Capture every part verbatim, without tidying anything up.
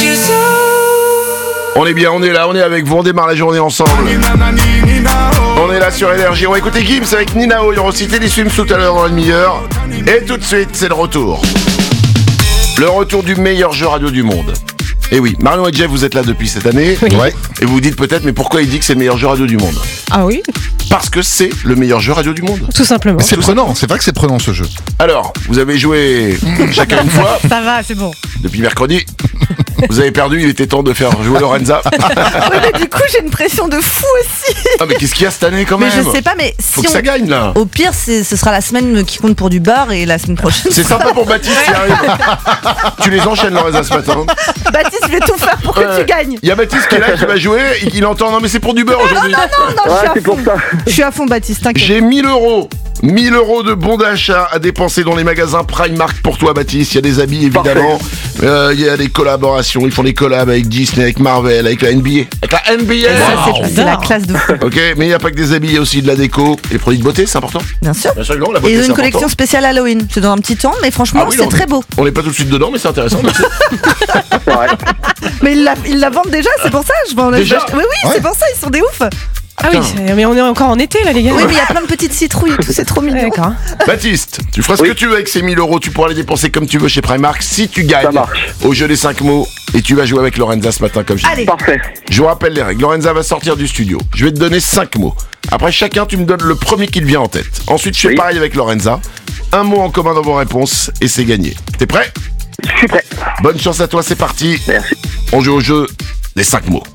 On est bien, on est là, on est avec vous, on démarre la journée ensemble. On est là sur Énergie, on va écouter Gims avec Ninao, ils auront cité les Swims tout à l'heure dans la demi-heure. Et tout de suite, c'est le retour. Le retour du meilleur jeu radio du monde. Et oui, Marion et Jeff, vous êtes là depuis cette année. Oui. Ouais. Et vous vous dites peut-être, mais pourquoi il dit que c'est le meilleur jeu radio du monde ? Ah oui ? Parce que c'est le meilleur jeu radio du monde. Tout simplement. Mais c'est prenant, c'est vrai que c'est prenant ce jeu. Alors, vous avez joué chacun une fois. Ça va, c'est bon. Depuis mercredi. Vous avez perdu, il était temps de faire jouer Lorenza. Oui, mais du coup, j'ai une pression de fou aussi. Ah, mais qu'est-ce qu'il y a cette année quand Mais même ? je sais pas, mais si Faut que on... ça gagne là. Au pire, c'est, ce sera la semaine qui compte pour du bar et la semaine prochaine. C'est sympa pour Baptiste qui arrive. Tu les enchaînes Lorenza ce matin. Baptiste, je vais tout faire pour que Ouais. tu gagnes. Il y a Baptiste qui est là, qui va jouer, et il entend non mais c'est pour du beurre aujourd'hui. Non, non, Ouais, je, suis c'est à pour fond. ça. je suis à fond, Baptiste, t'inquiète. J'ai mille euros. mille euros de bons d'achat à dépenser dans les magasins Primark pour toi Baptiste. Il y a des habits évidemment, euh, il y a des collaborations, ils font des collabs avec Disney, avec Marvel, avec la N B A. Avec la N B A. Ça, c'est, Wow. c'est la classe de fou. Ok, mais il n'y a pas que des habits, il y a aussi de la déco et des produits de beauté, c'est important. Bien sûr. Bien sûr, non, la Et beauté ils ont c'est une collection important. spéciale Halloween. C'est dans un petit temps, mais franchement, Ah oui, c'est non, très mais- beau. On n'est pas tout de suite dedans, mais c'est intéressant. merci. C'est vrai. Mais ils la, ils la vendent déjà, c'est pour ça. Je vais en Déjà acheter- Oui, oui, Ouais. c'est pour ça, ils sont des oufs. Ah oui, c'est- mais on est encore en été là, les gars. Oui, mais il y a plein de petites citrouilles et tout, c'est trop Ouais, mignon. D'accord. Baptiste, tu feras ce Oui. que tu veux avec ces mille euros, tu pourras les dépenser comme tu veux chez Primark si tu gagnes Ça marche. au jeu des cinq mots et tu vas jouer avec Lorenza ce matin comme je Allez, Parfait. Je vous rappelle les règles, Lorenza va sortir du studio, je vais te donner cinq mots. Après chacun tu me donnes le premier qui te vient en tête. Ensuite je fais Oui. pareil avec Lorenza, un mot en commun dans vos réponses et c'est gagné. T'es prêt ? Je suis prêt. Bonne chance à toi, c'est parti. Merci. On joue au jeu des cinq mots.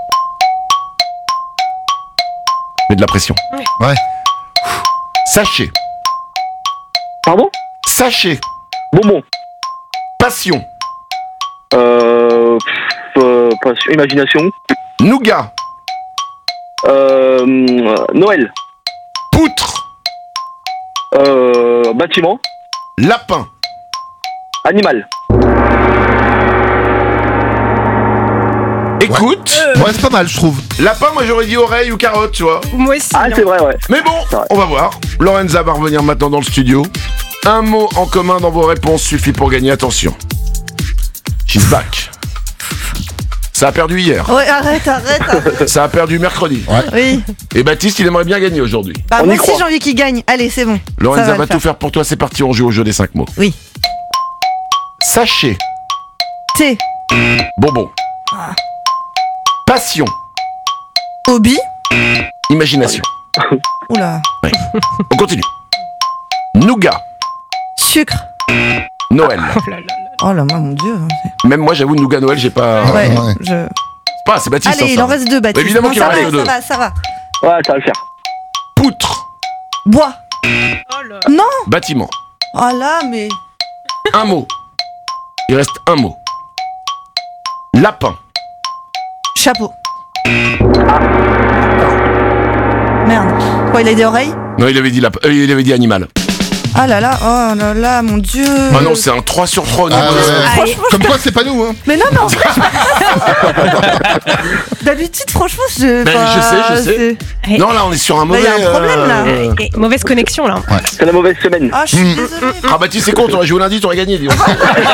Mets de la pression. Ouais. Sachet, Pardon? sachet, Bonbon. passion, Euh. pff, euh, passion, imagination. nougat, Euh. Noël. poutre, Euh. Bâtiment. lapin. Animal. Écoute, Ouais, c'est pas mal, je trouve. lapin, moi j'aurais dit oreille ou carotte, tu vois. Moi aussi. Ah, non. c'est vrai, ouais. Mais bon, C'est vrai. on va voir. Lorenza va revenir maintenant dans le studio. Un mot en commun dans vos réponses suffit pour gagner. Attention. She's back. Ça a perdu hier. ouais, arrête, arrête. arrête. Ça a perdu mercredi. Oui. Et Baptiste, il aimerait bien gagner aujourd'hui. Bah, On moi y aussi, croit. j'ai envie qu'il gagne. Allez, c'est bon. Lorenza Ça va, va le tout faire. faire pour toi. C'est parti, on joue au jeu des cinq mots. Oui. Sachet. Thé, Bonbon. Passion. hobby. Imagination. Oula. On continue. Nougat. Sucre. Noël. Oh là là là. Oh là, moi, mon Dieu. Même moi, j'avoue, Nougat Noël, j'ai pas. Ouais, ouais. je... Pas, c'est Baptiste. Allez, hein, il ça. en reste deux, Baptiste. Évidemment Non, qu'il ça en va, reste deux. Ça va, ça va. Ouais, ça va le faire. Poutre. Bois. Oh là. Non. Bâtiment. Oh là, mais... Un mot. Il reste un mot. Lapin. Chapeau. Merde. Quoi, il a des oreilles? Non, il avait dit lapin. euh, il avait dit animal. Ah là là, oh là là, mon Dieu. Ah non, c'est un trois sur trois au niveau Ah, de- ouais. Franchement, Comme quoi, c'est pas nous, hein. Mais non, mais en vrai, je- d'habitude, franchement, je... Ben, enfin, je sais, je sais. c'est- Eh, Non, là, on est sur un Bah, mauvais. y a un problème, là. euh, eh, mauvaise connexion là. C'est la mauvaise semaine. Ah, je suis désolée. Ah, Baptiste, c'est con, t'aurais joué lundi, t'aurais gagné. dis donc.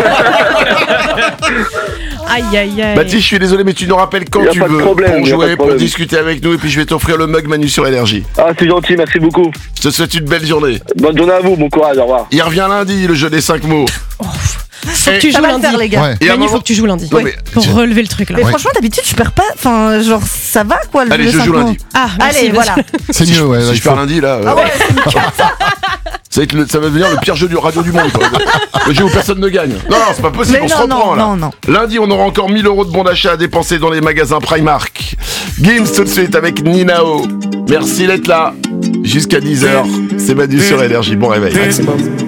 Aïe aïe aïe. Baptiste, je suis désolé, mais tu nous rappelles quand Y a tu pas de veux problème, pour y a pas jouer, de pour problème. discuter avec nous, et puis je vais t'offrir le mug Manu sur Énergie. Ah, c'est gentil, merci beaucoup. Je te souhaite une belle journée. Bonne journée à vous, bon courage, au revoir. Il revient lundi, le jeu des cinq mots. Faut que tu Et- Ça joues va le lundi. faire, les gars. Ouais. Et à un Manu, moment- faut que tu joues lundi. Non, Ouais. mais- Pour je- relever le truc là. Mais Ouais. franchement, d'habitude, je perds pas. Enfin, genre, ça va, quoi, le Allez, le je cinq joue mots. lundi. Ah, merci, Allez, vas-y. voilà. C'est Si mieux, je- ouais. Si là, il je perds faut- lundi, là. euh, Ah ouais, c'est nickel, ça. Ça va, être le- ça va devenir le pire jeu du radio du monde, quoi. Le jeu où personne ne gagne. Non, non, c'est pas possible, Mais on se non, reprend non, là. non, non. Lundi, on aura encore mille euros de bons d'achat à dépenser dans les magasins Primark. Gims tout de suite avec Ninao. Merci d'être là. Jusqu'à dix heures, c'est Manu sur Énergie. Bon réveil. Maximum.